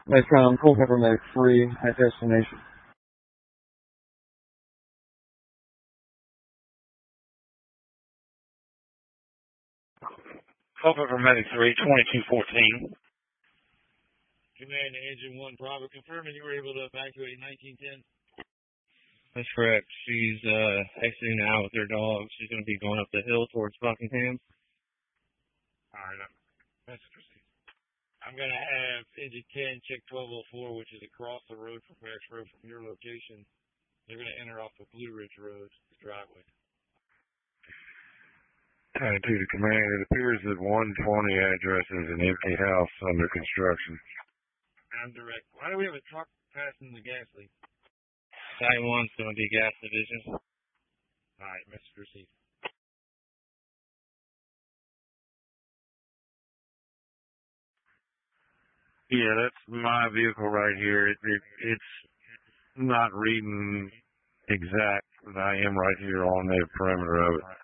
Metron, Culpeper Medic 3 at destination. Culpeper Medic 3, 2214. Command Engine 1 Bravo, confirming you were able to evacuate 1910. That's correct. She's exiting now with her dog. She's going to be going up the hill towards Buckingham. All right. Message received. I'm going to have Engine 10 check 1204, which is across the road from Barracks Road from your location. They're going to enter off of Blue Ridge Road, the driveway. 92 to command. It appears that 120 address is an empty house under construction. I'm direct. Why do we have a truck passing the gas leak? Site 1's going to be gas division. All right, message received. Yeah, that's my vehicle right here. It's not reading exact, but I am right here on the perimeter of it.